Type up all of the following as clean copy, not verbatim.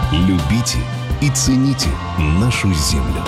Любите и цените нашу землю.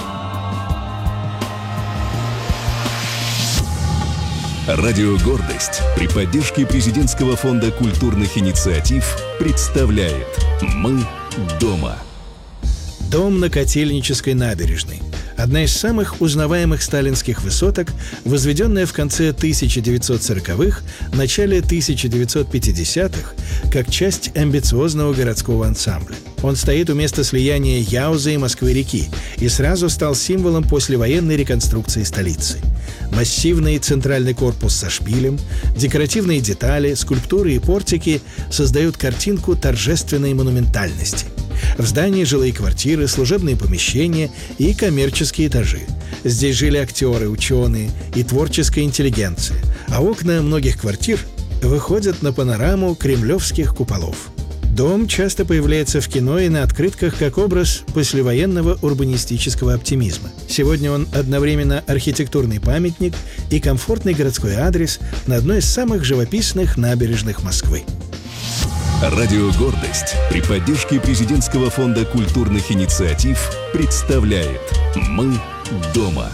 Радио «Гордость» при поддержке Президентского фонда культурных инициатив представляет «Мы дома». Дом на Котельнической набережной. Одна из самых узнаваемых сталинских высоток, возведенная в конце 1940-х, начале 1950-х, как часть амбициозного городского ансамбля. Он стоит у места слияния Яузы и Москвы-реки и сразу стал символом послевоенной реконструкции столицы. Массивный центральный корпус со шпилем, декоративные детали, скульптуры и портики создают картинку торжественной монументальности. В здании жилые квартиры, служебные помещения и коммерческие этажи. Здесь жили актеры, ученые и творческая интеллигенция, а окна многих квартир выходят на панораму кремлевских куполов. Дом часто появляется в кино и на открытках как образ послевоенного урбанистического оптимизма. Сегодня он одновременно архитектурный памятник и комфортный городской адрес на одной из самых живописных набережных Москвы. Радио «Гордость» при поддержке Президентского фонда культурных инициатив представляет «Мы дома».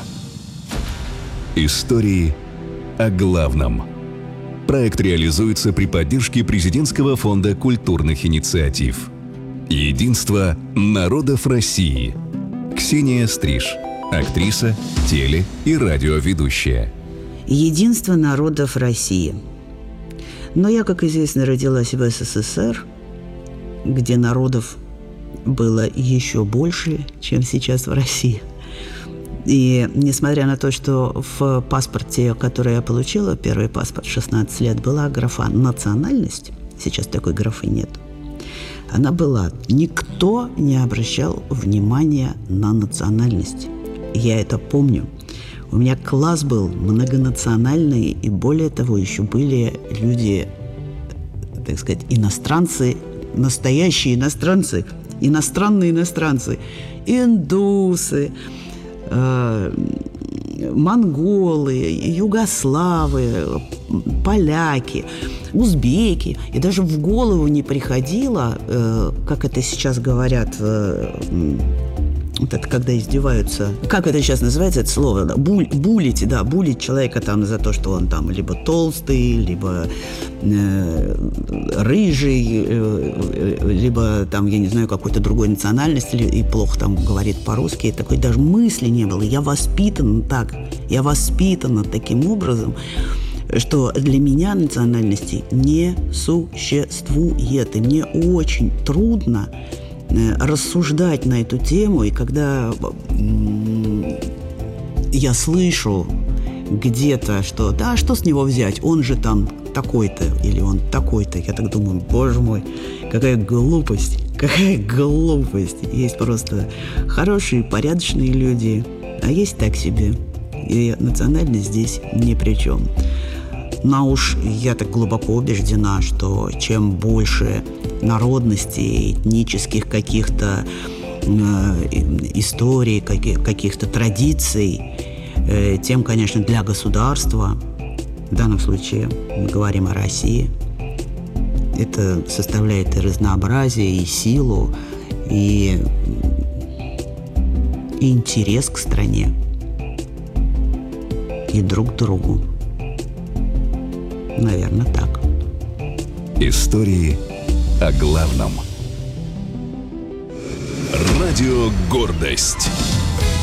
Истории о главном. Проект реализуется при поддержке Президентского фонда культурных инициатив. Единство народов России. Ксения Стриж, актриса, теле- и радиоведущая. Единство народов России. Но я, как известно, родилась в СССР, где народов было еще больше, чем сейчас в России. И несмотря на то, что в паспорте, который я получила, первый паспорт, 16 лет, была графа «национальность», сейчас такой графы нет, она была. Никто не обращал внимания на национальность. Я это помню. У меня класс был многонациональный, и более того, еще были люди, так сказать, иностранцы, настоящие иностранцы, иностранные иностранцы, индусы, монголы, югославы, поляки, узбеки. И даже в голову не приходило, как это сейчас говорят, вот это когда издеваются, как это сейчас называется, это слово, да, булить человека там за то, что он там либо толстый, либо рыжий, либо там, я не знаю, какой-то другой национальности, и плохо там говорит по-русски. Такой даже мысли не было. Я воспитана таким образом, что для меня национальности не существует. И мне очень трудно рассуждать на эту тему, и когда я слышу где-то, что да, что с него взять, он же там такой-то или он такой-то, я так думаю, боже мой, какая глупость. Есть просто хорошие, порядочные люди, а есть так себе, и национальность здесь ни при чем. Но уж я так глубоко убеждена, что чем больше народностей, этнических каких-то историй, каких-то традиций, тем, конечно, для государства, в данном случае мы говорим о России, это составляет и разнообразие, и силу, и интерес к стране, и друг к другу. Наверное, так. Истории о главном. Радио «Гордость».